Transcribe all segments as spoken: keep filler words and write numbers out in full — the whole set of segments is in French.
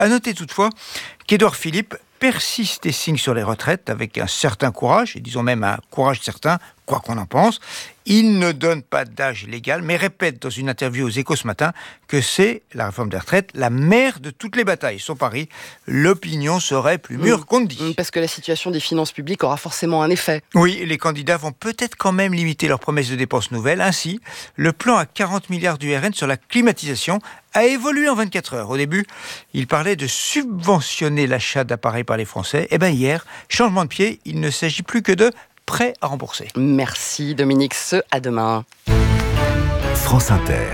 À noter toutefois qu'Édouard Philippe persiste et signe sur les retraites avec un certain courage, et disons même un courage certain, quoi qu'on en pense. Il ne donne pas d'âge légal, mais répète dans une interview aux Échos ce matin que c'est, la réforme des retraites, la mère de toutes les batailles. Son pari, l'opinion serait plus mûre qu'on ne dit. Parce que la situation des finances publiques aura forcément un effet. Oui, les candidats vont peut-être quand même limiter leurs promesses de dépenses nouvelles. Ainsi, le plan à quarante milliards d'U R N sur la climatisation a évolué en vingt-quatre heures. Au début, il parlait de subventionner l'achat d'appareils par les Français. Eh bien hier, changement de pied, il ne s'agit plus que de prêts à rembourser. Merci Dominique, ce à demain. France Inter.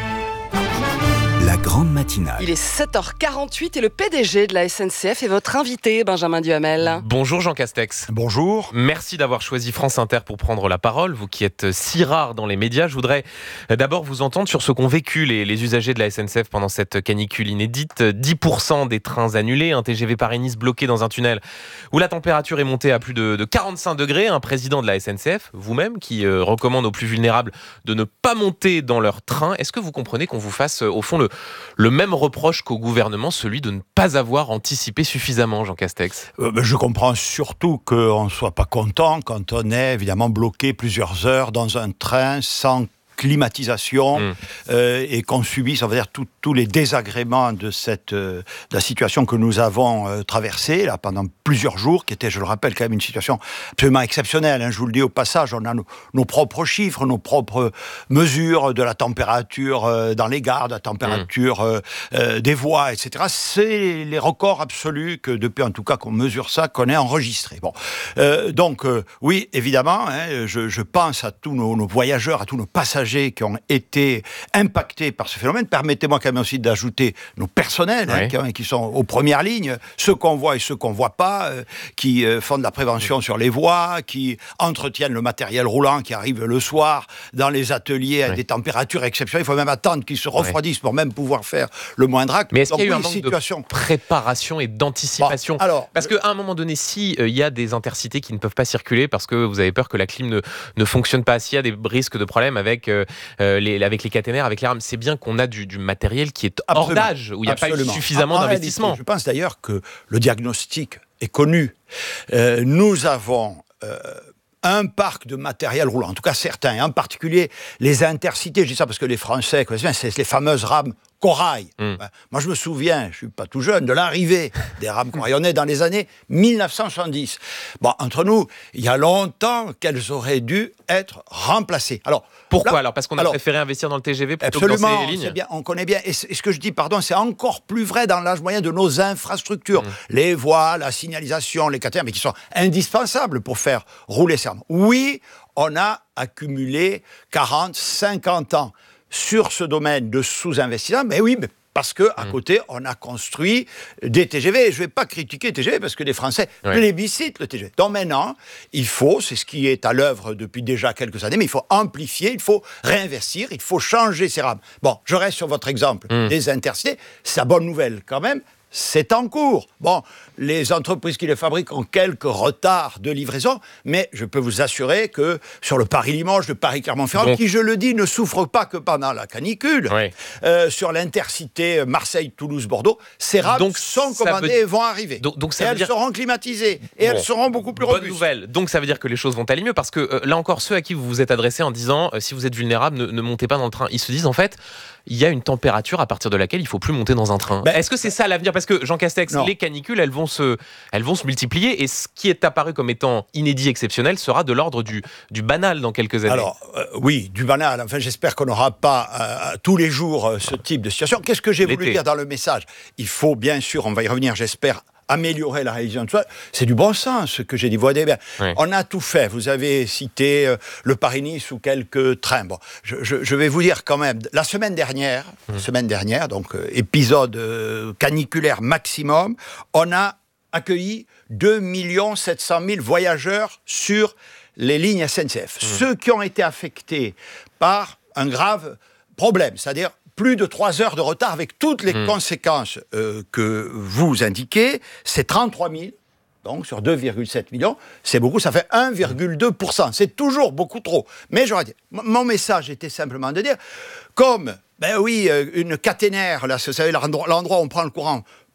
La grande matinale. Il est sept heures quarante-huit et le P D G de la S N C F est votre invité, Benjamin Duhamel. Bonjour Jean Castex. Bonjour. Merci d'avoir choisi France Inter pour prendre la parole, vous qui êtes si rare dans les médias. Je voudrais d'abord vous entendre sur ce qu'ont vécu les, les usagers de la S N C F pendant cette canicule inédite. dix pour cent des trains annulés, un T G V Paris-Nice bloqué dans un tunnel où la température est montée à plus de, de quarante-cinq degrés. Un président de la S N C F, vous-même, qui euh, recommande aux plus vulnérables de ne pas monter dans leur train. Est-ce que vous comprenez qu'on vous fasse, au fond, le Le même reproche qu'au gouvernement, celui de ne pas avoir anticipé suffisamment, Jean Castex? euh, ben Je comprends surtout qu'on ne soit pas content quand on est évidemment bloqué plusieurs heures dans un train sans climatisation mmh. euh, et qu'on subisse, on va dire, tous les désagréments de, cette, euh, de la situation que nous avons euh, traversée là, pendant plusieurs jours, qui était, je le rappelle, quand même une situation absolument exceptionnelle. Hein, je vous le dis au passage, on a nos, nos propres chiffres, nos propres mesures de la température euh, dans les gares, de la température mmh. euh, euh, des voies, et cetera. C'est les records absolus que, depuis en tout cas qu'on mesure ça, qu'on ait enregistré. Bon. Euh, donc, euh, oui, évidemment, hein, je, je pense à tous nos, nos voyageurs, à tous nos passagers qui ont été impactés par ce phénomène. Permettez-moi quand même aussi d'ajouter nos personnels, oui. hein, qui, qui sont aux premières lignes, ceux qu'on voit et ceux qu'on ne voit pas, euh, qui euh, font de la prévention oui. sur les voies, qui entretiennent le matériel roulant qui arrive le soir dans les ateliers à oui. des températures exceptionnelles. Il faut même attendre qu'ils se refroidissent oui. pour même pouvoir faire le moindre acte. Mais est-ce Donc, qu'il y a eu oui, un manque situation... de préparation et d'anticipation bon, alors, Parce qu'à un moment donné, s'il euh, y a des intercités qui ne peuvent pas circuler parce que vous avez peur que la clim ne, ne fonctionne pas, s'il y a des risques de problèmes avec... Euh, Euh, les, avec les caténaires, avec les rames, c'est bien qu'on a du, du matériel qui est hors Absolument. d'âge, où il n'y a Absolument. pas eu suffisamment en, en d'investissement. Réalité, je pense d'ailleurs que le diagnostic est connu. Euh, nous avons euh, un parc de matériel roulant, en tout cas certains, en particulier les intercités. Je dis ça parce que les Français, c'est les fameuses rames Corail. Mmh. Moi, je me souviens, je ne suis pas tout jeune, de l'arrivée des rames Corail. On est dans les années mille neuf cent soixante-dix. Bon, entre nous, il y a longtemps qu'elles auraient dû être remplacées. Alors, Pourquoi là, alors Parce qu'on a alors, préféré investir dans le T G V plutôt absolument, que dans ces lignes. C'est bien, on connaît bien. Et, et ce que je dis, pardon, c'est encore plus vrai dans l'âge moyen de nos infrastructures. Mmh. Les voies, la signalisation, les caténaires, mais qui sont indispensables pour faire rouler ces rames. Oui, on a accumulé quarante, cinquante ans sur ce domaine de sous-investissement, mais oui, mais parce qu'à mmh. côté, on a construit des T G V. Et je ne vais pas critiquer les T G V, parce que les Français ouais. plébiscitent le T G V. Donc maintenant, il faut, c'est ce qui est à l'œuvre depuis déjà quelques années, mais il faut amplifier, il faut réinvestir, il faut changer ces rames. Bon, je reste sur votre exemple mmh. des intercités. C'est la bonne nouvelle quand même. C'est en cours. Bon, les entreprises qui les fabriquent ont quelques retards de livraison, mais je peux vous assurer que sur le Paris-Limoges, le Paris-Clermont-Ferrand, donc, qui, je le dis, ne souffre pas que pendant la canicule, oui. euh, sur l'intercité Marseille-Toulouse-Bordeaux, ces rames donc, sont commandées veut... et vont arriver. Donc, donc ça et elles dire... seront climatisées et bon, elles seront beaucoup plus robustes. Bonne nouvelle. Donc ça veut dire que les choses vont aller mieux, parce que euh, là encore, ceux à qui vous vous êtes adressés en disant euh, si vous êtes vulnérable, ne, ne montez pas dans le train, ils se disent en fait, il y a une température à partir de laquelle il ne faut plus monter dans un train. Ben, est-ce que c'est ça l'avenir ? Parce que Jean Castex, non. les canicules, elles vont, se, elles vont se multiplier, et ce qui est apparu comme étant inédit, exceptionnel, sera de l'ordre du, du banal dans quelques années. Alors, euh, oui, du banal. Enfin, j'espère qu'on n'aura pas euh, tous les jours euh, ce type de situation. Qu'est-ce que j'ai voulu L'été. dire dans le message ? Il faut bien sûr, on va y revenir, j'espère, améliorer la réalisation de soi, c'est du bon sens ce que j'ai dit. Vous voyez bien, oui. on a tout fait. Vous avez cité euh, le Paris-Nice ou quelques trains. Bon, je, je, je vais vous dire quand même, la semaine dernière, mmh. la semaine dernière, donc euh, épisode euh, caniculaire maximum, on a accueilli deux millions sept cent mille voyageurs sur les lignes S N C F. Mmh. Ceux qui ont été affectés par un grave problème, c'est-à-dire plus de trois heures de retard avec toutes les mmh. conséquences euh, que vous indiquez, c'est trente-trois mille. Donc, sur deux virgule sept millions, c'est beaucoup, ça fait un virgule deux pour cent. C'est toujours beaucoup trop. Mais j'aurais dit, mon message était simplement de dire, comme, ben oui, une caténaire, là, vous savez, l'endroit où on prend le courant,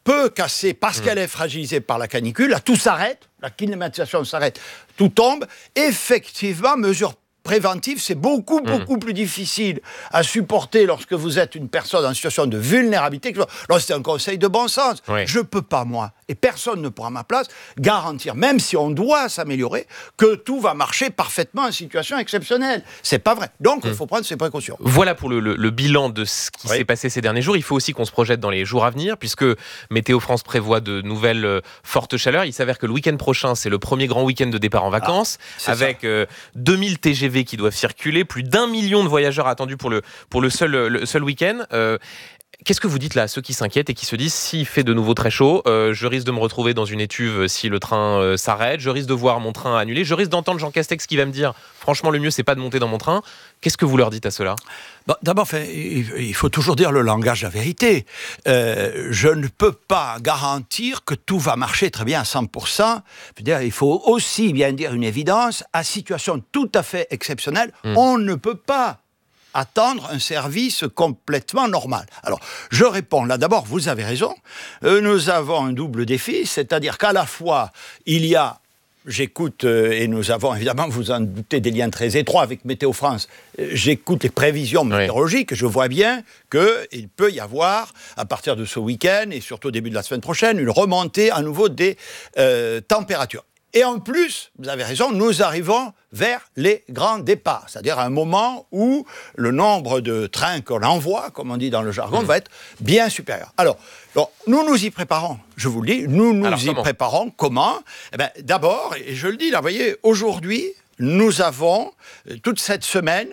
peut casser parce mmh. qu'elle est fragilisée par la canicule. Là, tout s'arrête, la climatisation s'arrête, tout tombe. Effectivement, mesure préventive, c'est beaucoup, beaucoup mmh. plus difficile à supporter lorsque vous êtes une personne en situation de vulnérabilité. Là, c'est un conseil de bon sens. Oui. Je ne peux pas, moi, et personne ne pourra à ma place, garantir, même si on doit s'améliorer, que tout va marcher parfaitement en situation exceptionnelle. C'est pas vrai. Donc, mmh. il faut prendre ses précautions. Voilà pour le, le, le bilan de ce qui oui. s'est passé ces derniers jours. Il faut aussi qu'on se projette dans les jours à venir, puisque Météo France prévoit de nouvelles euh, fortes chaleurs. Il s'avère que le week-end prochain, c'est le premier grand week-end de départ en vacances, ah, avec euh, deux mille T G V qui doivent circuler, plus d'un million de voyageurs attendus pour le, pour le seul, le seul week-end. Euh, Qu'est-ce que vous dites là à ceux qui s'inquiètent et qui se disent s'il fait de nouveau très chaud, euh, je risque de me retrouver dans une étuve si le train euh, s'arrête, je risque de voir mon train annulé, je risque d'entendre Jean Castex qui va me dire franchement le mieux c'est pas de monter dans mon train. Qu'est-ce que vous leur dites à ceux-là ? Bon, d'abord, enfin, il faut toujours dire le langage de la vérité. Euh, je ne peux pas garantir que tout va marcher très bien à cent pour cent. Je veux dire, il faut aussi bien dire une évidence. À situation tout à fait exceptionnelle, mmh. on ne peut pas attendre un service complètement normal. Alors, je réponds là, d'abord, vous avez raison, euh, nous avons un double défi, c'est-à-dire qu'à la fois, il y a, j'écoute, euh, et nous avons évidemment, vous en doutez, des liens très étroits avec Météo France, euh, j'écoute les prévisions météorologiques, oui. je vois bien qu'il peut y avoir, à partir de ce week-end, et surtout au début de la semaine prochaine, une remontée à nouveau des euh, températures. Et en plus, vous avez raison, nous arrivons vers les grands départs, c'est-à-dire à un moment où le nombre de trains qu'on envoie, comme on dit dans le jargon, mmh. va être bien supérieur. Alors, donc, nous nous y préparons, je vous le dis, nous nous Alors, y comment préparons. Comment ? Eh bien, d'abord, et je le dis là, vous voyez, aujourd'hui, nous avons, toute cette semaine,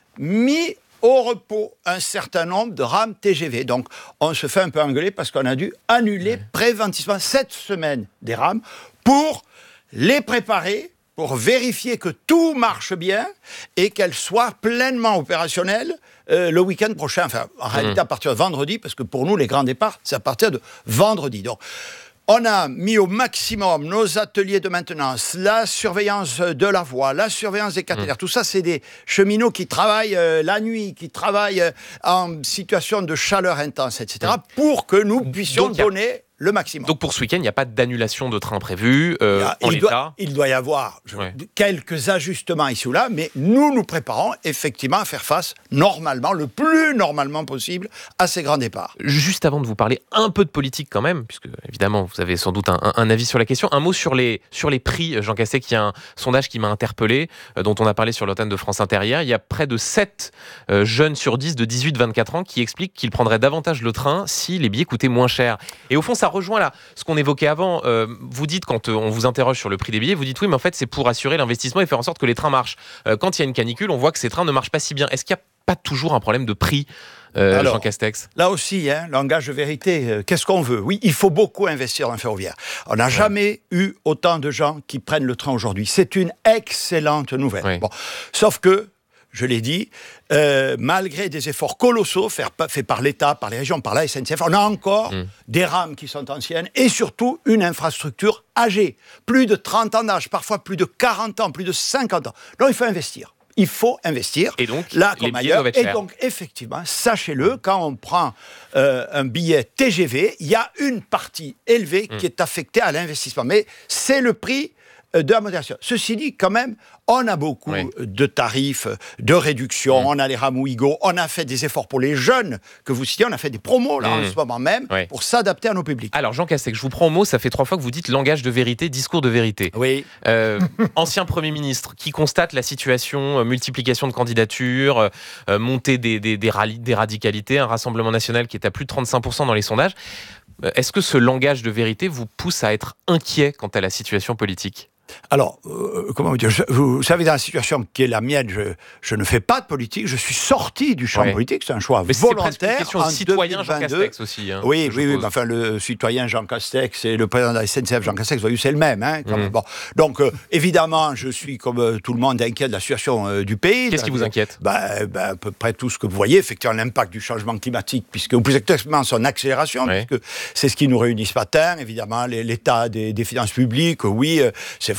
mis au repos un certain nombre de rames T G V. Donc, on se fait un peu engueuler parce qu'on a dû annuler mmh. préventivement cette semaine des rames pour les préparer, pour vérifier que tout marche bien et qu'elles soient pleinement opérationnelles euh, le week-end prochain. Enfin, en mmh. réalité, à partir de vendredi, parce que pour nous, les grands départs, c'est à partir de vendredi. Donc, on a mis au maximum nos ateliers de maintenance, la surveillance de la voie, la surveillance des caténaires. Mmh. Tout ça, c'est des cheminots qui travaillent euh, la nuit, qui travaillent euh, en situation de chaleur intense, et cetera, mmh. pour que nous puissions Donc, donner le maximum. Donc pour ce week-end, il n'y a pas d'annulation de train prévue euh, il, en il l'état doit, Il doit y avoir je, ouais. quelques ajustements ici ou là, mais nous nous préparons effectivement à faire face normalement, le plus normalement possible, à ces grands départs. Juste avant de vous parler un peu de politique quand même, puisque évidemment vous avez sans doute un, un, un avis sur la question, un mot sur les, sur les prix. Jean Castex, il y a un sondage qui m'a interpellé, euh, dont on a parlé sur l'antenne de France Inter hier. Il y a près de sept euh, jeunes sur dix de dix-huit à vingt-quatre ans qui expliquent qu'ils prendraient davantage le train si les billets coûtaient moins cher. Et au fond, ça rejoint là ce qu'on évoquait avant. Euh, vous dites, quand euh, on vous interroge sur le prix des billets, vous dites oui, mais en fait, c'est pour assurer l'investissement et faire en sorte que les trains marchent. Euh, quand il y a une canicule, on voit que ces trains ne marchent pas si bien. Est-ce qu'il n'y a pas toujours un problème de prix, euh, Alors, Jean Castex ? Là aussi, hein, langage de vérité, euh, qu'est-ce qu'on veut ? Oui, il faut beaucoup investir dans le ferroviaire. On n'a ouais. jamais eu autant de gens qui prennent le train aujourd'hui. C'est une excellente nouvelle. Ouais. Bon, sauf que, je l'ai dit, euh, malgré des efforts colossaux faits fait par l'État, par les régions, par la S N C F, on a encore mmh. des rames qui sont anciennes et surtout une infrastructure âgée. Plus de trente ans d'âge, parfois plus de quarante ans, plus de cinquante ans. Donc il faut investir. Il faut investir, et donc, là comme ailleurs. Et donc, effectivement, sachez-le, quand on prend euh, un billet T G V, il y a une partie élevée mmh. qui est affectée à l'investissement. Mais c'est le prix de la modération. Ceci dit, quand même, on a beaucoup oui. de tarifs, de réductions, mmh. on a les rames Ouigo, on a fait des efforts pour les jeunes que vous citez, on a fait des promos là mmh. en ce moment même oui. pour s'adapter à nos publics. Alors Jean Castex, je vous prends au mot, ça fait trois fois que vous dites langage de vérité, discours de vérité. Oui. Euh, ancien Premier ministre qui constate la situation, euh, multiplication de candidatures, euh, montée des, des, des, ralli- des radicalités, un Rassemblement national qui est à plus de trente-cinq pour cent dans les sondages. Euh, est-ce que ce langage de vérité vous pousse à être inquiet quant à la situation politique ? Alors, euh, comment vous dire, je, vous savez, dans la situation qui est la mienne, je, je ne fais pas de politique, je suis sorti du champ ouais. politique, c'est un choix mais volontaire. C'est une question de citoyen Jean Castex aussi. Hein, oui, oui, oui, mais enfin, le citoyen Jean Castex et le président de la S N C F Jean Castex, voyez, c'est le même. Hein, mmh. bon. Donc, euh, évidemment, je suis, comme euh, tout le monde, inquiet de la situation euh, du pays. Qu'est-ce qui vous inquiète ? ben, ben, à peu près tout ce que vous voyez, effectivement, l'impact du changement climatique, puisque, ou plus exactement son accélération, ouais. puisque c'est ce qui nous réunit ce matin, évidemment, les, l'état des, des finances publiques, oui, euh, c'est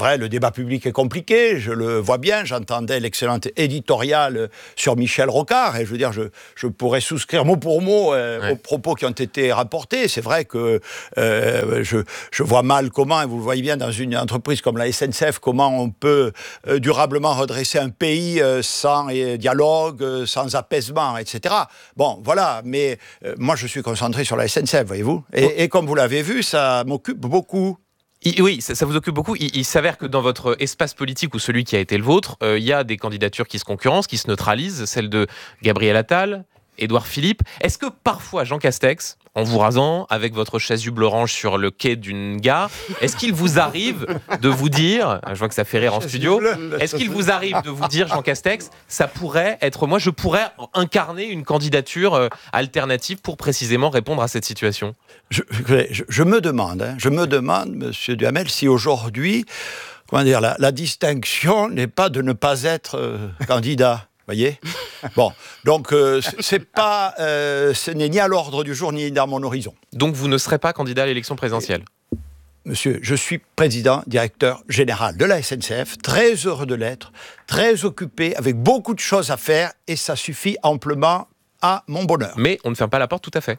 vrai, le débat public est compliqué, je le vois bien, j'entendais l'excellente éditoriale sur Michel Rocard, et je veux dire, je, je pourrais souscrire mot pour mot euh, ouais. aux propos qui ont été rapportés. C'est vrai que euh, je, je vois mal comment, et vous le voyez bien dans une entreprise comme la S N C F, comment on peut euh, durablement redresser un pays euh, sans euh, dialogue, euh, sans apaisement, et cetera. Bon, voilà, mais euh, moi je suis concentré sur la S N C F, voyez-vous, et, oh. et comme vous l'avez vu, ça m'occupe beaucoup. Il, oui, ça, ça vous occupe beaucoup. Il, il s'avère que dans votre espace politique ou celui qui a été le vôtre, euh, il y a des candidatures qui se concurrencent, qui se neutralisent, celle de Gabriel Attal, Édouard Philippe. Est-ce que parfois Jean Castex, en vous rasant avec votre chasuble orange sur le quai d'une gare, est-ce qu'il vous arrive de vous dire, je vois que ça fait rire en studio, est-ce qu'il vous arrive de vous dire, Jean Castex, ça pourrait être moi, je pourrais incarner une candidature euh, alternative pour précisément répondre à cette situation ? Je, je, je me demande, hein, je me demande, Monsieur Duhamel, si aujourd'hui, comment dire, la, la distinction n'est pas de ne pas être euh, candidat. Voyez ? Bon, donc euh, c'est pas, euh, ce n'est ni à l'ordre du jour ni dans mon horizon. Donc vous ne serez pas candidat à l'élection présidentielle ? Monsieur, je suis président, directeur général de la S N C F, très heureux de l'être, très occupé, avec beaucoup de choses à faire, et ça suffit amplement à mon bonheur. Mais on ne ferme pas la porte tout à fait.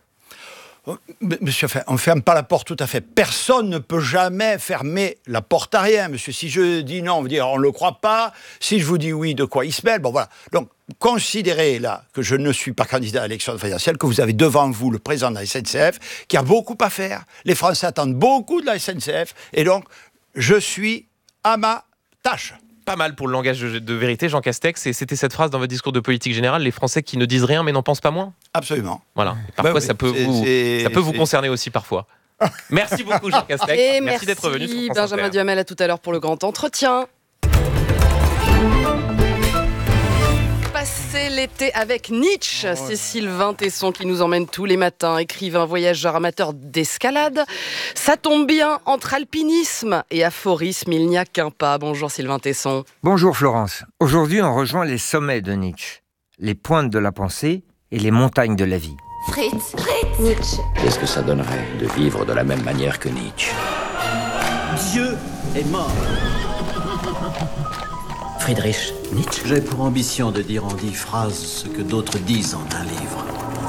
Monsieur, on ne ferme pas la porte tout à fait. Personne ne peut jamais fermer la porte à rien, monsieur. Si je dis non, vous dire on ne le croit pas. Si je vous dis oui, de quoi il se mêle. Bon, voilà. Donc, considérez là que je ne suis pas candidat à l'élection présidentielle, que vous avez devant vous le président de la S N C F, qui a beaucoup à faire. Les Français attendent beaucoup de la S N C F. Et donc, je suis à ma tâche. Pas mal pour le langage de vérité, Jean Castex. Et c'était cette phrase dans votre discours de politique générale, les Français qui ne disent rien mais n'en pensent pas moins ? Absolument. Voilà. Et parfois, bah, ça peut, c'est, vous, c'est, ça peut vous c'est... concerner aussi parfois. Merci beaucoup, Jean Castex. Et merci, merci d'être venu sur France Benjamin Inter. Duhamel, à tout à l'heure pour le grand entretien. Passer l'été avec Nietzsche, oh, c'est Sylvain Tesson qui nous emmène tous les matins, écrivain, voyageur, amateur d'escalade. Ça tombe bien, entre alpinisme et aphorisme, il n'y a qu'un pas. Bonjour Sylvain Tesson. Bonjour Florence. Aujourd'hui, on rejoint les sommets de Nietzsche, les pointes de la pensée et les montagnes de la vie. Fritz, Fritz, Nietzsche. Qu'est-ce que ça donnerait de vivre de la même manière que Nietzsche ? Dieu est mort. Friedrich Nietzsche. J'ai pour ambition de dire en dix phrases ce que d'autres disent en un livre.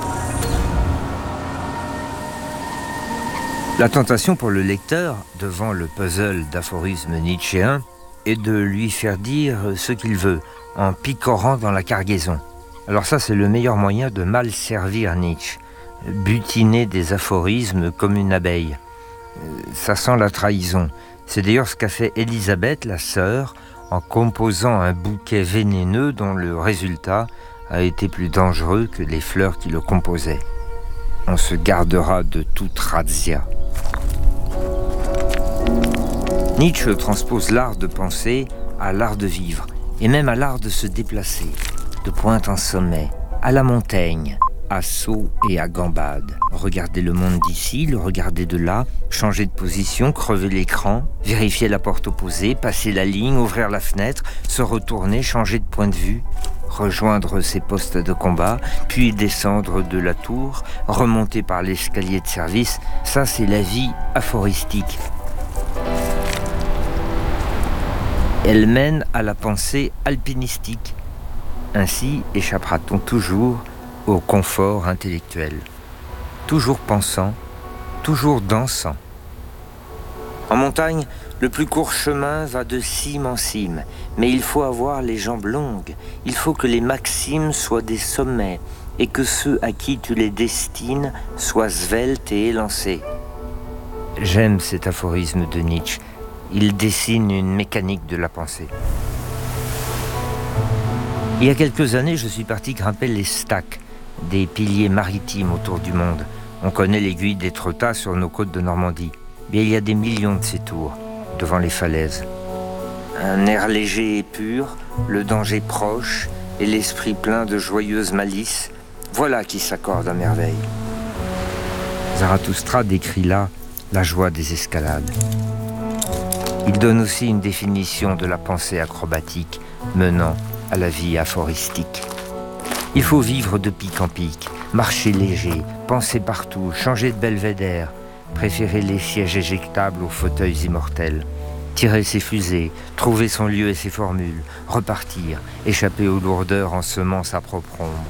La tentation pour le lecteur, devant le puzzle d'aphorismes nietzschéens, est de lui faire dire ce qu'il veut, en picorant dans la cargaison. Alors ça, c'est le meilleur moyen de mal servir Nietzsche. Butiner des aphorismes comme une abeille. Ça sent la trahison. C'est d'ailleurs ce qu'a fait Élisabeth, la sœur, en composant un bouquet vénéneux dont le résultat a été plus dangereux que les fleurs qui le composaient. On se gardera de toute razzia. Nietzsche transpose l'art de penser à l'art de vivre, et même à l'art de se déplacer, de pointe en sommet, à la montagne, à saut et à gambade. Regarder le monde d'ici, le regarder de là, changer de position, crever l'écran, vérifier la porte opposée, passer la ligne, ouvrir la fenêtre, se retourner, changer de point de vue, rejoindre ses postes de combat, puis descendre de la tour, remonter par l'escalier de service. Ça, c'est la vie aphoristique. Elle mène à la pensée alpinistique. Ainsi échappera-t-on toujours au confort intellectuel. Toujours pensant, toujours dansant. En montagne, le plus court chemin va de cime en cime, mais il faut avoir les jambes longues. Il faut que les maximes soient des sommets et que ceux à qui tu les destines soient sveltes et élancés. J'aime cet aphorisme de Nietzsche. Il dessine une mécanique de la pensée. Il y a quelques années, je suis parti grimper les stacks, des piliers maritimes autour du monde. On connaît l'aiguille d'Étretat sur nos côtes de Normandie. Bien, il y a des millions de ces tours, devant les falaises. Un air léger et pur, le danger proche et l'esprit plein de joyeuse malice, voilà qui s'accordent à merveille. Zarathustra décrit là la joie des escalades. Il donne aussi une définition de la pensée acrobatique menant à la vie aphoristique. Il faut vivre de pic en pic, marcher léger, penser partout, changer de belvédère, préférer les sièges éjectables aux fauteuils immortels. Tirer ses fusées, trouver son lieu et ses formules, repartir, échapper aux lourdeurs en semant sa propre ombre.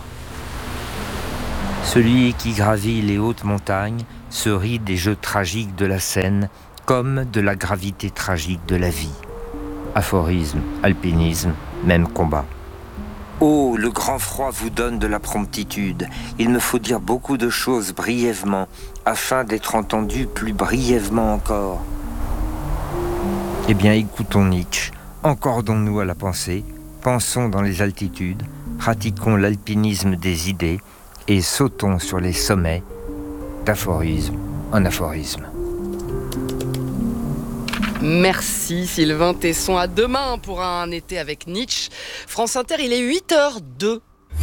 Celui qui gravit les hautes montagnes se rit des jeux tragiques de la scène comme de la gravité tragique de la vie. Aphorisme, alpinisme, même combat. Oh, le grand froid vous donne de la promptitude. Il me faut dire beaucoup de choses brièvement, afin d'être entendu plus brièvement encore. Eh bien, écoutons Nietzsche, encordons-nous à la pensée, pensons dans les altitudes, pratiquons l'alpinisme des idées et sautons sur les sommets d'aphorisme en aphorisme. Merci Sylvain Tesson. À demain pour un été avec Nietzsche. France Inter, il est huit heures deux.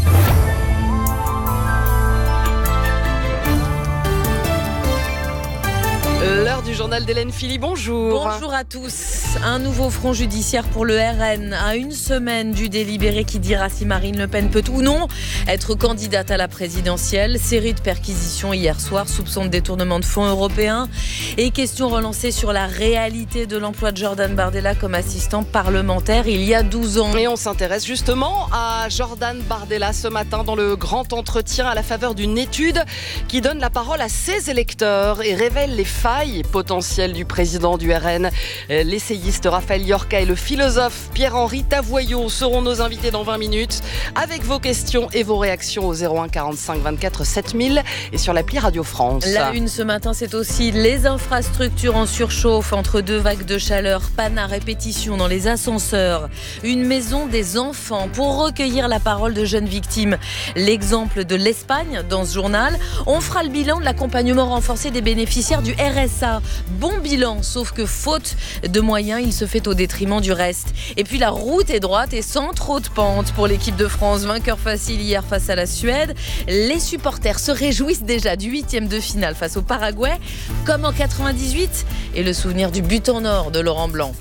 L'heure du journal d'Hélène Philly, bonjour. Bonjour à tous. Un nouveau front judiciaire pour le R N à une semaine du délibéré qui dira si Marine Le Pen peut ou non être candidate à la présidentielle. Série de perquisitions hier soir, soupçon de détournement de fonds européens et questions relancées sur la réalité de l'emploi de Jordan Bardella comme assistant parlementaire il y a douze ans. Et on s'intéresse justement à Jordan Bardella ce matin dans le grand entretien à la faveur d'une étude qui donne la parole à ses électeurs et révèle les failles potentielles du président du R N. L'essayiste Raphaël Yorka et le philosophe Pierre-Henri Tavoyot seront nos invités dans vingt minutes avec vos questions et vos réactions au zéro un quarante-cinq vingt-quatre sept mille et sur l'appli Radio France. La une ce matin, c'est aussi les infrastructures en surchauffe entre deux vagues de chaleur, panne à répétition dans les ascenseurs, une maison des enfants pour recueillir la parole de jeunes victimes. L'exemple de l'Espagne dans ce journal. On fera le bilan de l'accompagnement renforcé des bénéficiaires du R S A. Bon bilan, sauf que faute de moyens, il se fait au détriment du reste. Et puis la route est droite et sans trop de pente pour l'équipe de France. Vainqueur facile hier face à la Suède. Les supporters se réjouissent déjà du huitième de finale face au Paraguay, comme en quatre-vingt-dix-huit, et le souvenir du but en or de Laurent Blanc.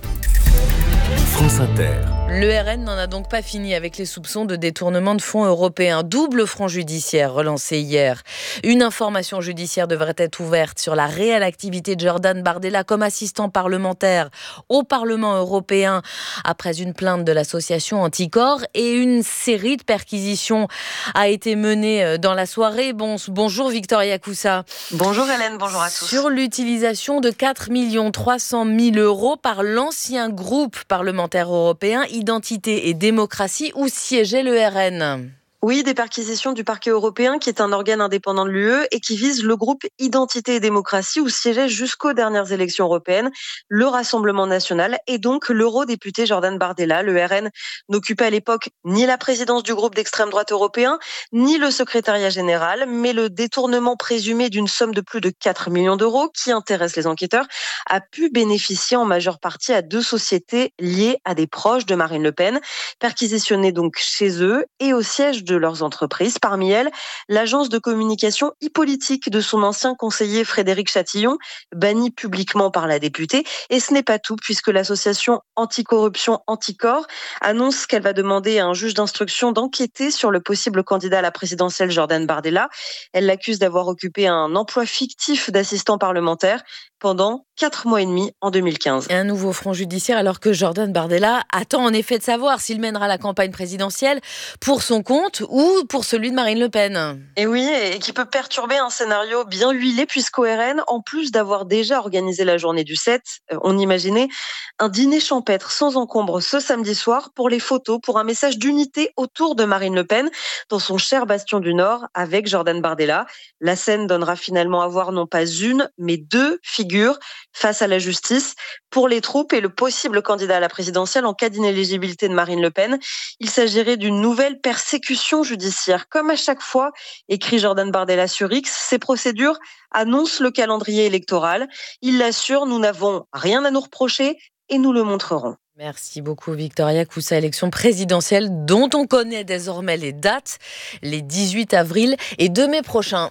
France Inter. Le R N n'en a donc pas fini avec les soupçons de détournement de fonds européens. Double front judiciaire relancé hier. Une information judiciaire devrait être ouverte sur la réelle activité de Jordan Bardella comme assistant parlementaire au Parlement européen après une plainte de l'association Anticor, et une série de perquisitions a été menée dans la soirée. Bon, bonjour Victoria Coussa. Bonjour Hélène, bonjour à tous. Sur l'utilisation de quatre millions trois cent mille euros par l'ancien groupe parlementaire européen Identité et démocratie où siégeait le R N. Oui, des perquisitions du parquet européen qui est un organe indépendant de l'U E et qui vise le groupe Identité et démocratie où siégeait jusqu'aux dernières élections européennes le Rassemblement national et donc l'eurodéputé Jordan Bardella. Le R N n'occupait à l'époque ni la présidence du groupe d'extrême droite européen, ni le secrétariat général, mais le détournement présumé d'une somme de plus de quatre millions d'euros qui intéresse les enquêteurs a pu bénéficier en majeure partie à deux sociétés liées à des proches de Marine Le Pen, perquisitionnées donc chez eux et au siège de de leurs entreprises. Parmi elles, l'agence de communication e-politique de son ancien conseiller Frédéric Chatillon, banni publiquement par la députée. Et ce n'est pas tout, puisque l'association anticorruption Anticor annonce qu'elle va demander à un juge d'instruction d'enquêter sur le possible candidat à la présidentielle Jordan Bardella. Elle l'accuse d'avoir occupé un emploi fictif d'assistant parlementaire pendant quatre mois et demi en deux mille quinze. Un nouveau front judiciaire alors que Jordan Bardella attend en effet de savoir s'il mènera la campagne présidentielle pour son compte ou pour celui de Marine Le Pen. Et oui, et qui peut perturber un scénario bien huilé puisqu'au R N, en plus d'avoir déjà organisé la journée du sept, on imaginait un dîner champêtre sans encombre ce samedi soir pour les photos, pour un message d'unité autour de Marine Le Pen dans son cher bastion du Nord avec Jordan Bardella. La scène donnera finalement à voir non pas une, mais deux figures face à la justice pour les troupes et le possible candidat à la présidentielle en cas d'inéligibilité de Marine Le Pen. Il s'agirait d'une nouvelle persécution judiciaire. Comme à chaque fois, écrit Jordan Bardella sur X, ces procédures annoncent le calendrier électoral. Il l'assure, nous n'avons rien à nous reprocher et nous le montrerons. Merci beaucoup Victoria Coussa. Élection présidentielle dont on connaît désormais les dates, les dix-huit avril et deux mai prochains.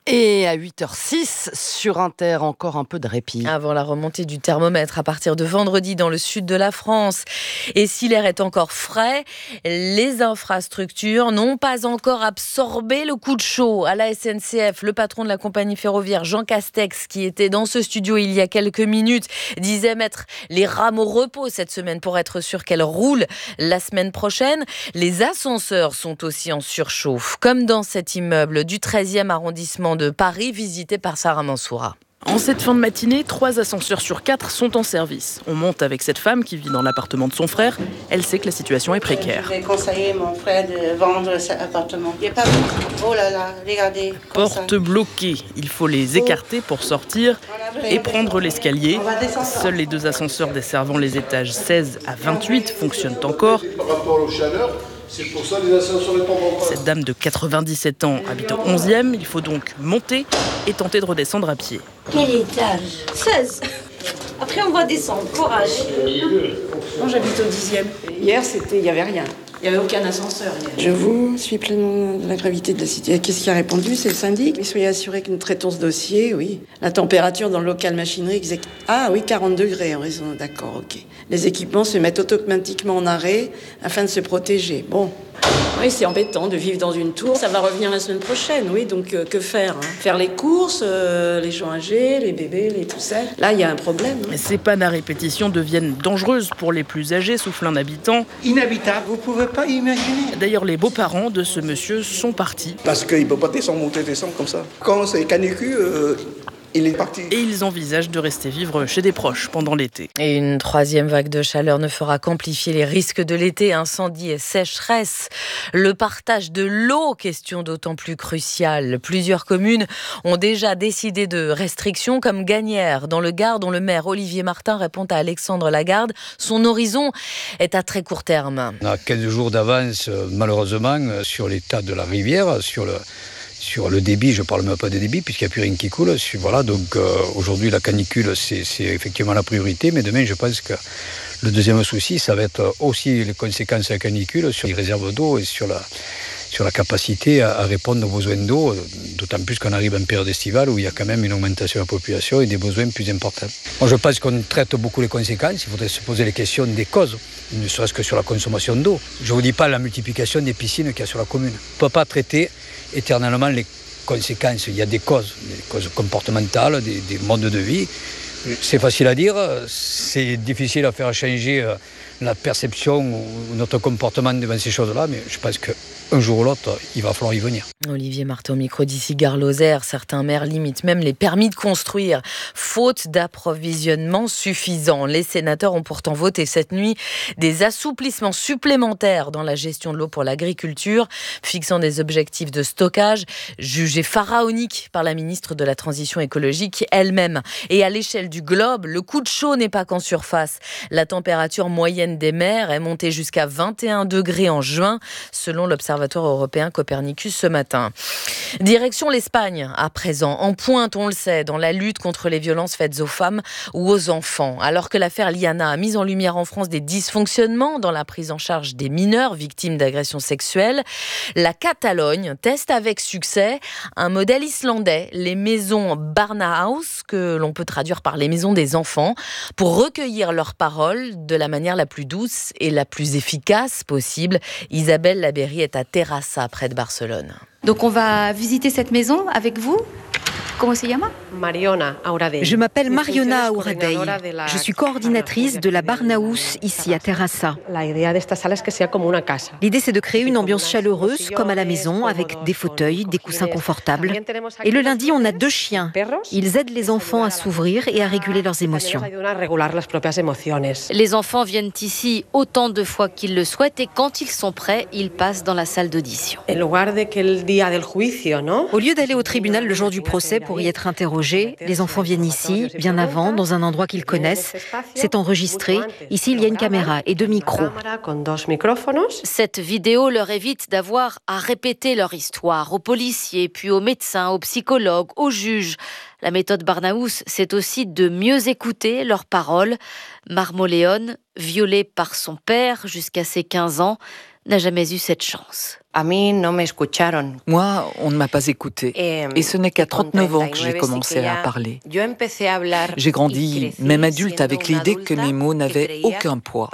Et à huit heures six, sur Inter, encore un peu de répit. Avant la remontée du thermomètre à partir de vendredi dans le sud de la France. Et si l'air est encore frais, les infrastructures n'ont pas encore absorbé le coup de chaud. À la S N C F, le patron de la compagnie ferroviaire, Jean Castex, qui était dans ce studio il y a quelques minutes, disait mettre les rames au repos cette semaine pour être sûr qu'elles roulent la semaine prochaine. Les ascenseurs sont aussi en surchauffe, comme dans cet immeuble du treizième arrondissement de Paris, visité par Sarah Mansoura. En cette fin de matinée, trois ascenseurs sur quatre sont en service. On monte avec cette femme qui vit dans l'appartement de son frère. Elle sait que la situation est précaire. J'ai conseillé mon frère de vendre cet appartement. Il n'y a pas beaucoup. Oh là là, regardez. Porte bloquée. Il faut les écarter pour sortir et prendre l'escalier. Seuls les deux ascenseurs desservant les étages seize à vingt-huit fonctionnent encore. Par rapport aux chaleurs, c'est pour ça que les ascenseurs ne tombent pas. Cette dame de quatre-vingt-ddix-sept ans habite au onzième. Il faut donc monter et tenter de redescendre à pied. Quel étage? seize. Après, on va descendre. Courage. Moi, j'habite au dixième. Hier, c'était, il n'y avait rien. Il n'y avait aucun ascenseur hier. Je vous suis pleinement de la gravité de la situation. Qu'est-ce qui a répondu? C'est le syndic. Mais soyez assurés que nous traitons ce dossier, oui. La température dans le local machinerie, exact... ah oui, quarante degrés en raison. D'accord, ok. Les équipements se mettent automatiquement en arrêt afin de se protéger. Bon. Oui, c'est embêtant de vivre dans une tour. Ça va revenir la semaine prochaine, oui. Donc, euh, que faire hein? Faire les courses, euh, les gens âgés, les bébés, les tout ça. Là, il y a un problème. Hein. Ces pannes à répétition deviennent dangereuses pour les plus âgés, souffle un habitant. Inhabitable, vous pouvez pas imaginer. D'ailleurs, les beaux-parents de ce monsieur sont partis. Parce qu'il ne peut pas descendre, monter, descendre comme ça. Quand c'est canicule... Euh... Il est parti. Et ils envisagent de rester vivre chez des proches pendant l'été. Et une troisième vague de chaleur ne fera qu'amplifier les risques de l'été, incendies et sécheresse. Le partage de l'eau, question d'autant plus cruciale. Plusieurs communes ont déjà décidé de restrictions comme Gagnères, dans le Gard, dont le maire Olivier Martin répond à Alexandre Lagarde. Son horizon est à très court terme. On a quinze jours d'avance, malheureusement, sur l'état de la rivière, sur le... Sur le débit, je ne parle même pas de débit, puisqu'il n'y a plus rien qui coule. Voilà, donc euh, aujourd'hui, la canicule, c'est, c'est effectivement la priorité. Mais demain, je pense que le deuxième souci, ça va être aussi les conséquences de la canicule sur les réserves d'eau et sur la, sur la capacité à, à répondre aux besoins d'eau, d'autant plus qu'on arrive en période estivale où il y a quand même une augmentation de la population et des besoins plus importants. Moi, je pense qu'on traite beaucoup les conséquences. Il faudrait se poser les questions des causes, ne serait-ce que sur la consommation d'eau. Je ne vous dis pas la multiplication des piscines qu'il y a sur la commune. On ne peut pas traiter éternellement les conséquences. Il y a des causes, des causes comportementales, des, des modes de vie. C'est facile à dire, c'est difficile à faire changer la perception ou notre comportement devant ces choses-là, mais je pense qu'un jour ou l'autre, il va falloir y venir. Olivier Martin au micro d'ici Gare-Lozère. Certains maires limitent même les permis de construire, faute d'approvisionnement suffisant. Les sénateurs ont pourtant voté cette nuit des assouplissements supplémentaires dans la gestion de l'eau pour l'agriculture, fixant des objectifs de stockage jugés pharaoniques par la ministre de la Transition écologique elle-même. Et à l'échelle du globe, le coup de chaud n'est pas qu'en surface. La température moyenne des mers est montée jusqu'à vingt et un degrés en juin, selon l'Observatoire européen Copernicus ce matin. Direction l'Espagne, à présent, en pointe, on le sait, dans la lutte contre les violences faites aux femmes ou aux enfants. Alors que l'affaire Liana a mis en lumière en France des dysfonctionnements dans la prise en charge des mineurs victimes d'agressions sexuelles, la Catalogne teste avec succès un modèle islandais, les maisons Barnahaus, que l'on peut traduire par les maisons des enfants, pour recueillir leurs paroles de la manière la plus douce et la plus efficace possible. Isabelle Labéry est à Terrassa, près de Barcelone. Donc on va visiter cette maison avec vous. ¿Cómo se llama? Je m'appelle Mariona Auradei. Je suis coordinatrice de la Barnahaus ici à Terrassa. L'idée, c'est de créer une ambiance chaleureuse comme à la maison, avec des fauteuils, des coussins confortables. Et le lundi, on a deux chiens. Ils aident les enfants à s'ouvrir et à réguler leurs émotions. Les enfants viennent ici autant de fois qu'ils le souhaitent et quand ils sont prêts, ils passent dans la salle d'audition. Au lieu d'aller au tribunal le jour du procès pour y être interrogés, les enfants viennent ici, bien avant, dans un endroit qu'ils connaissent. C'est enregistré. Ici, il y a une caméra et deux micros. Cette vidéo leur évite d'avoir à répéter leur histoire aux policiers, puis aux médecins, aux psychologues, aux juges. La méthode Barnahaus, c'est aussi de mieux écouter leurs paroles. Marmoléon, violée par son père jusqu'à ses quinze ans, n'a jamais eu cette chance. Moi, on ne m'a pas écouté. Et ce n'est qu'à trente-neuf ans que j'ai commencé à parler. J'ai grandi, même adulte, avec l'idée que mes mots n'avaient aucun poids.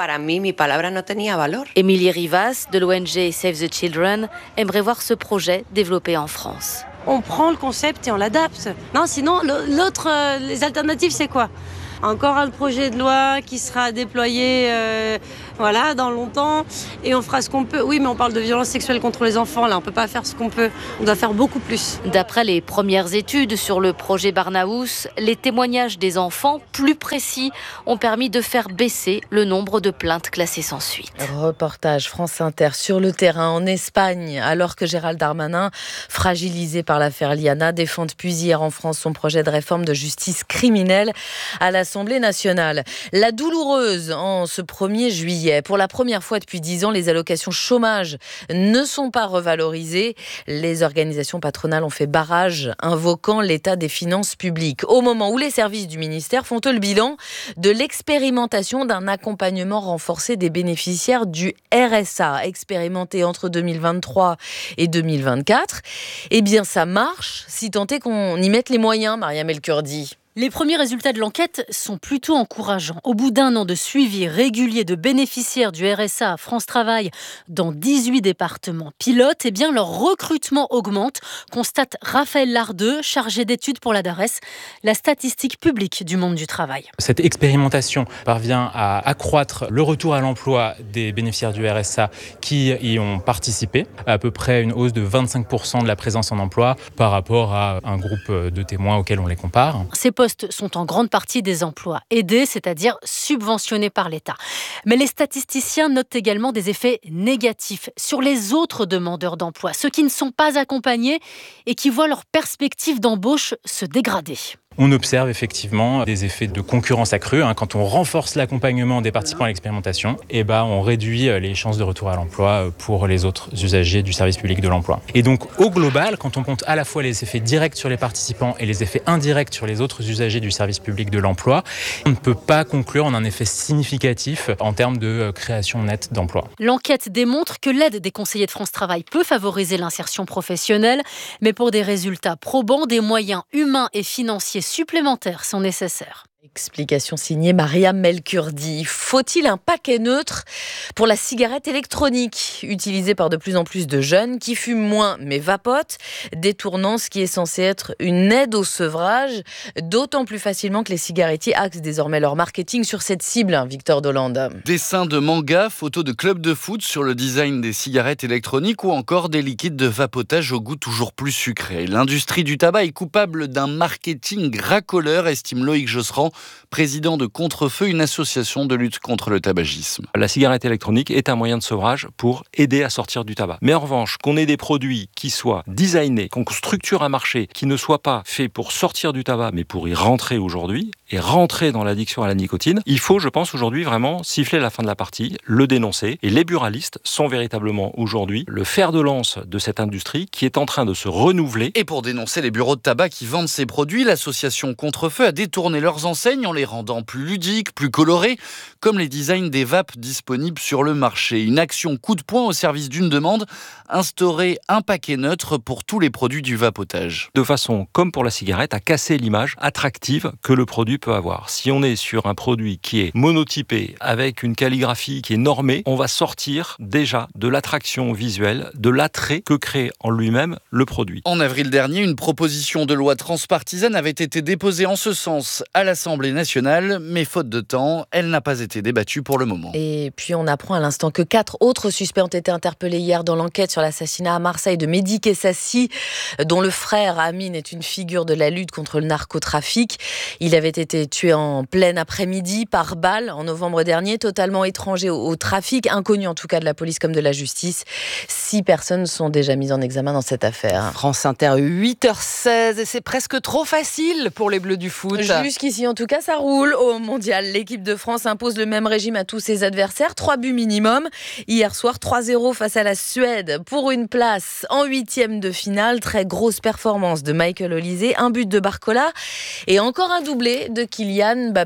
Émilie Rivas, de l'O N G Save the Children, aimerait voir ce projet développé en France. On prend le concept et on l'adapte. Non, sinon, l'autre, euh, les alternatives, c'est quoi ? Encore un projet de loi qui sera déployé euh, voilà, dans longtemps et on fera ce qu'on peut. Oui, mais on parle de violence sexuelle contre les enfants, là, on ne peut pas faire ce qu'on peut. On doit faire beaucoup plus. D'après les premières études sur le projet Barnahus, les témoignages des enfants, plus précis, ont permis de faire baisser le nombre de plaintes classées sans suite. Reportage France Inter sur le terrain en Espagne, alors que Gérald Darmanin, fragilisé par l'affaire Liana, défend depuis hier en France son projet de réforme de justice criminelle à l'Assemblée nationale. La douloureuse en ce premier juillet. Pour la première fois depuis dix ans, les allocations chômage ne sont pas revalorisées. Les organisations patronales ont fait barrage, invoquant l'état des finances publiques. Au moment où les services du ministère font le bilan de l'expérimentation d'un accompagnement renforcé des bénéficiaires du R S A, expérimenté entre deux mille vingt-trois et deux mille vingt-quatre. Eh bien, ça marche, si tant est qu'on y mette les moyens, Mariam El Kurdi. Les premiers résultats de l'enquête sont plutôt encourageants. Au bout d'un an de suivi régulier de bénéficiaires du R S A à France Travail dans dix-huit départements pilotes, eh bien leur recrutement augmente, constate Raphaël Lardeux, chargé d'études pour la DARES, la statistique publique du monde du travail. Cette expérimentation parvient à accroître le retour à l'emploi des bénéficiaires du R S A qui y ont participé, à peu près une hausse de vingt-cinq pour cent de la présence en emploi par rapport à un groupe de témoins auquel on les compare. Ces postes sont en grande partie des emplois aidés, c'est-à-dire subventionnés par l'État. Mais les statisticiens notent également des effets négatifs sur les autres demandeurs d'emploi, ceux qui ne sont pas accompagnés et qui voient leur perspective d'embauche se dégrader. On observe effectivement des effets de concurrence accrue. Quand on renforce l'accompagnement des participants à l'expérimentation, eh ben, on réduit les chances de retour à l'emploi pour les autres usagers du service public de l'emploi. Et donc, au global, quand on compte à la fois les effets directs sur les participants et les effets indirects sur les autres usagers du service public de l'emploi, on ne peut pas conclure en un effet significatif en termes de création nette d'emplois. L'enquête démontre que l'aide des conseillers de France Travail peut favoriser l'insertion professionnelle, mais pour des résultats probants, des moyens humains et financiers supplémentaires sont nécessaires. Explication signée Mariam El Kurdi. Faut-il un paquet neutre pour la cigarette électronique, utilisée par de plus en plus de jeunes qui fument moins mais vapotent, détournant ce qui est censé être une aide au sevrage, d'autant plus facilement que les cigarettiers axent désormais leur marketing sur cette cible, Victor Dolande. Dessins de manga, photos de clubs de foot sur le design des cigarettes électroniques ou encore des liquides de vapotage au goût toujours plus sucré. L'industrie du tabac est coupable d'un marketing racoleur, estime Loïc Josserand, président de Contrefeu, une association de lutte contre le tabagisme. La cigarette électronique est un moyen de sevrage pour aider à sortir du tabac. Mais en revanche, qu'on ait des produits qui soient designés, qu'on structure un marché qui ne soit pas fait pour sortir du tabac, mais pour y rentrer aujourd'hui, et rentrer dans l'addiction à la nicotine, il faut, je pense, aujourd'hui vraiment siffler la fin de la partie, le dénoncer. Et les buralistes sont véritablement aujourd'hui le fer de lance de cette industrie qui est en train de se renouveler. Et pour dénoncer les bureaux de tabac qui vendent ces produits, l'association Contrefeu a détourné leurs enseignes en les rendant plus ludiques, plus colorés, comme les designs des vapes disponibles sur le marché. Une action coup de poing au service d'une demande, instaurer un paquet neutre pour tous les produits du vapotage. De façon, comme pour la cigarette, à casser l'image attractive que le produit peut avoir. Si on est sur un produit qui est monotypé, avec une calligraphie qui est normée, on va sortir déjà de l'attraction visuelle, de l'attrait que crée en lui-même le produit. En avril dernier, une proposition de loi transpartisane avait été déposée en ce sens à l'Assemblée nationale, mais faute de temps, elle n'a pas été débattue pour le moment. Et puis on apprend à l'instant que quatre autres suspects ont été interpellés hier dans l'enquête sur l'assassinat à Marseille de Mehdi Kessassi, dont le frère Amine est une figure de la lutte contre le narcotrafic. Il avait été tué en plein après-midi par balle en novembre dernier, totalement étranger au, au trafic, inconnu en tout cas de la police comme de la justice. Six personnes sont déjà mises en examen dans cette affaire. France Inter, huit heures seize, et c'est presque trop facile pour les Bleus du foot. Jusqu'ici, en tout cas, ça roule. Au mondial, l'équipe de France impose le même régime à tous ses adversaires, trois buts minimum. Hier soir, trois zéro face à la Suède pour une place en huitième de finale. Très grosse performance de Michael Olise, un but de Barcola et encore un doublé de Kylian Mbappé.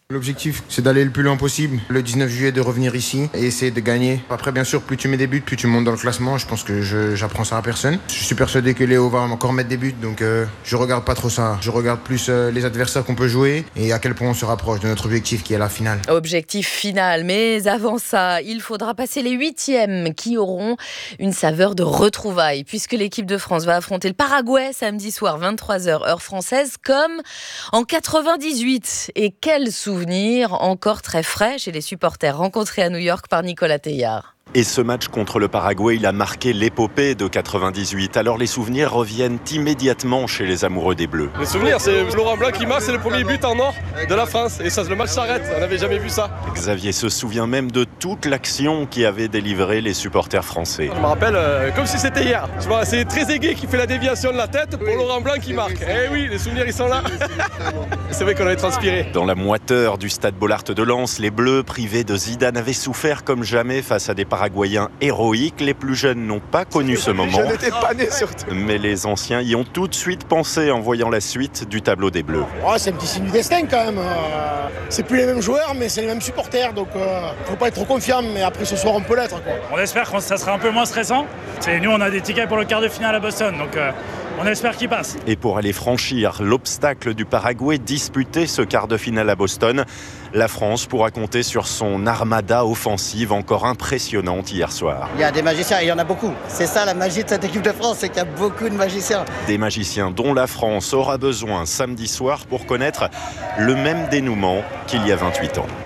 L'objectif, c'est d'aller le plus loin possible. Le dix-neuf juillet, de revenir ici et essayer de gagner. Après, bien sûr, plus tu mets des buts, plus tu montes dans le classement. Je pense que je, j'apprends ça à personne. Je suis persuadé que Léo va encore mettre des buts, donc euh, je regarde pas trop ça. Je regarde plus euh, les adversaires qu'on peut jouer et à quel point on se rapproche de notre objectif qui est la finale. Objectif final, mais avant ça, il faudra passer les huitièmes qui auront une saveur de retrouvailles, puisque l'équipe de France va affronter le Paraguay samedi soir, vingt-trois heures, heure française, comme en quatre-vingt-dix-huit. Et quel souvenir encore très frais chez les supporters rencontrés à New York par Nicolas Teilhard. Et ce match contre le Paraguay, il a marqué l'épopée de quatre-vingt-dix-huit. Alors les souvenirs reviennent immédiatement chez les amoureux des Bleus. Les souvenirs, c'est Laurent Blanc qui marque, c'est le premier but en or de la France. Et ça, le match s'arrête, on n'avait jamais vu ça. Xavier se souvient même de toute l'action qui avait délivré les supporters français. Je me rappelle euh, comme si c'était hier. Je vois, c'est Trezeguet qui fait la déviation de la tête pour Laurent Blanc qui marque. Eh oui, les souvenirs, ils sont là. C'est vrai qu'on avait transpiré. Dans la moiteur du stade Bollaert de Lens, les Bleus, privés de Zidane, avaient souffert comme jamais face à des Paraguayens héroïques. Les plus jeunes n'ont pas connu ce moment. Je n'étais pas né surtout. Mais les anciens y ont tout de suite pensé en voyant la suite du tableau des Bleus. Oh, c'est un petit signe du destin quand même. Euh, c'est plus les mêmes joueurs, mais c'est les mêmes supporters. Donc, euh, faut pas être trop confiant. Mais après ce soir, on peut l'être, quoi. On espère que ça sera un peu moins stressant. C'est, nous, on a des tickets pour le quart de finale à Boston. Donc, euh, on espère qu'il passe. Et pour aller franchir l'obstacle du Paraguay, disputer ce quart de finale à Boston, la France pourra compter sur son armada offensive encore impressionnante hier soir. Il y a des magiciens, et il y en a beaucoup. C'est ça la magie de cette équipe de France, c'est qu'il y a beaucoup de magiciens. Des magiciens dont la France aura besoin samedi soir pour connaître le même dénouement qu'il y a vingt-huit ans.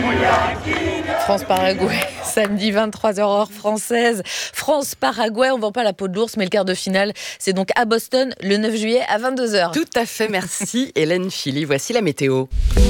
France-Paraguay, samedi vingt-trois heures heure française. France-Paraguay, on ne vend pas la peau de l'ours, mais le quart de finale, c'est donc à Boston le neuf juillet à vingt-deux heures. Tout à fait, merci Hélène Philly. Voici la météo.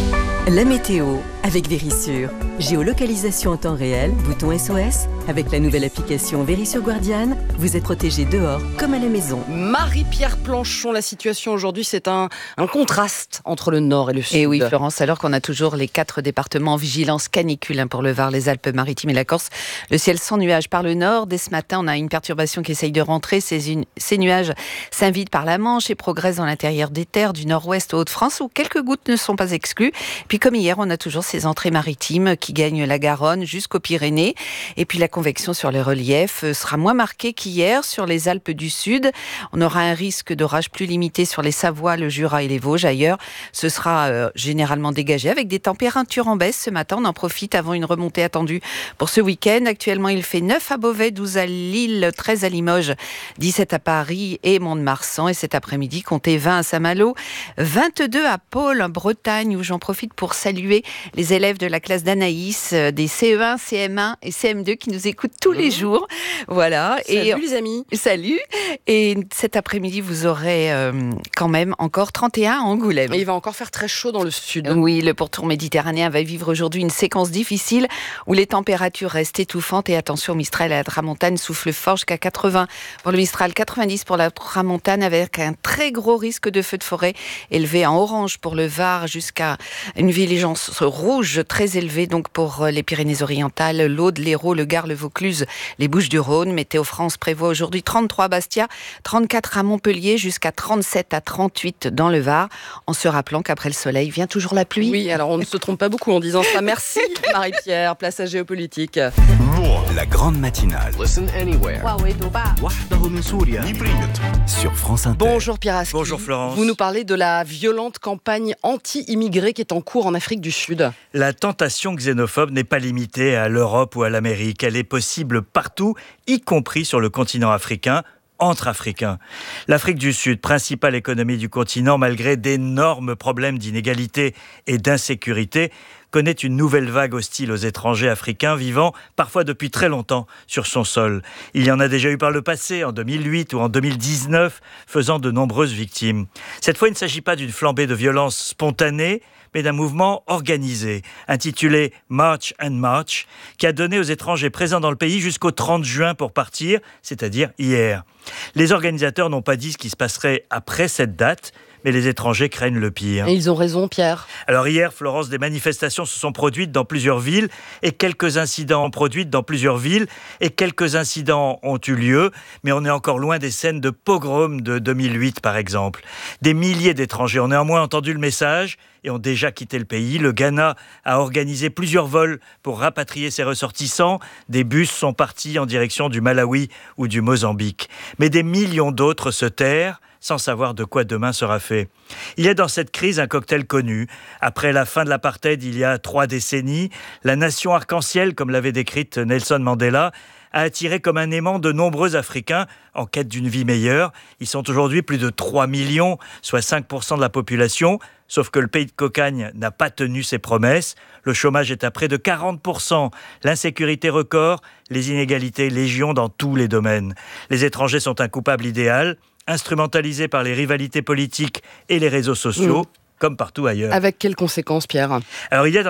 La météo avec Vérissure. Géolocalisation en temps réel, bouton S O S. Avec la nouvelle application Vérissure Guardiane, vous êtes protégé dehors comme à la maison. Marie-Pierre Planchon, la situation aujourd'hui, c'est un, un contraste entre le nord et le sud. Et oui, Florence, alors qu'on a toujours les quatre départements en vigilance canicule hein, pour le Var, les Alpes-Maritimes et la Corse. Le ciel sans nuages par le nord. Dès ce matin, on a une perturbation qui essaye de rentrer. Ces, une, ces nuages s'invitent par la Manche et progressent dans l'intérieur des terres du nord-ouest aux Hauts-de-France où quelques gouttes ne sont pas exclues. Puis comme hier, on a toujours ces entrées maritimes qui gagnent la Garonne jusqu'aux Pyrénées. Et puis la convection sur les reliefs sera moins marquée qu'hier sur les Alpes du Sud. On aura un risque d'orage plus limité sur les Savoies, le Jura et les Vosges. Ailleurs, ce sera euh, généralement dégagé avec des températures en baisse. Ce matin, on en profite avant une remontée attendue pour ce week-end. Actuellement, il fait neuf à Beauvais, douze à Lille, treize à Limoges, dix-sept à Paris et Mont-de-Marsan. Et cet après-midi, comptez vingt à Saint-Malo, vingt-deux à Pôle, en Bretagne, où j'en profite pour saluer les élèves de la classe d'Anaïs, des C E un, C M un et C M deux qui nous écoutent tous les jours. Voilà. Salut et, les amis. Salut. Et cet après-midi, vous aurez euh, quand même encore trente et un à Angoulême. Et il va encore faire très chaud dans le sud. Oui, le pourtour méditerranéen va vivre aujourd'hui une séquence difficile où les températures restent étouffantes. Et attention, Mistral et la Tramontane souffle fort jusqu'à quatre-vingts pour le Mistral, quatre-vingt-dix pour la Tramontane, avec un très gros risque de feu de forêt élevé en orange pour le Var jusqu'à une vigilance rouge très élevée donc pour les Pyrénées-Orientales, l'Aude, l'Hérault, le Gard, le Vaucluse, les Bouches-du-Rhône. Météo France prévoit aujourd'hui trente-trois à Bastia, trente-quatre à Montpellier, jusqu'à trente-sept à trente-huit dans le Var, en se rappelant qu'après le soleil vient toujours la pluie. Oui, alors on ne se trompe pas beaucoup en disant ça. Merci Marie-Pierre, place à Géopolitique. La grande matinale. Listen anywhere. Sur France Inter. Bonjour Pierre Aski. Bonjour Florence. Vous nous parlez de la violente campagne anti-immigrés qui est en cours en Afrique du Sud. La tentation xénophobe n'est pas limitée à l'Europe ou à l'Amérique. Elle est possible partout, y compris sur le continent africain, entre Africains. L'Afrique du Sud, principale économie du continent, malgré d'énormes problèmes d'inégalité et d'insécurité, connaît une nouvelle vague hostile aux étrangers africains vivant parfois depuis très longtemps sur son sol. Il y en a déjà eu par le passé, en deux mille huit ou en deux mille dix-neuf, faisant de nombreuses victimes. Cette fois, il ne s'agit pas d'une flambée de violence spontanée, mais d'un mouvement organisé, intitulé March and March, qui a donné aux étrangers présents dans le pays jusqu'au trente juin pour partir, c'est-à-dire hier. Les organisateurs n'ont pas dit ce qui se passerait après cette date, mais les étrangers craignent le pire. Et ils ont raison, Pierre. Alors hier, Florence, des manifestations se sont produites dans plusieurs villes et quelques incidents ont produit dans plusieurs villes et quelques incidents ont eu lieu, mais on est encore loin des scènes de pogrom de deux mille huit, par exemple. Des milliers d'étrangers ont néanmoins entendu le message et ont déjà quitté le pays. Le Ghana a organisé plusieurs vols pour rapatrier ses ressortissants. Des bus sont partis en direction du Malawi ou du Mozambique. Mais des millions d'autres se terrent sans savoir de quoi demain sera fait. Il y a dans cette crise un cocktail connu. Après la fin de l'apartheid, il y a trois décennies, la nation arc-en-ciel, comme l'avait décrite Nelson Mandela, a attiré comme un aimant de nombreux Africains en quête d'une vie meilleure. Ils sont aujourd'hui plus de trois millions, soit cinq pour cent de la population. Sauf que le pays de cocagne n'a pas tenu ses promesses. Le chômage est à près de quarante pour cent. L'insécurité record, les inégalités légion dans tous les domaines. Les étrangers sont un coupable idéal, instrumentalisés par les rivalités politiques et les réseaux sociaux, mmh. comme partout ailleurs. Avec quelles conséquences, Pierre ? Alors, il y a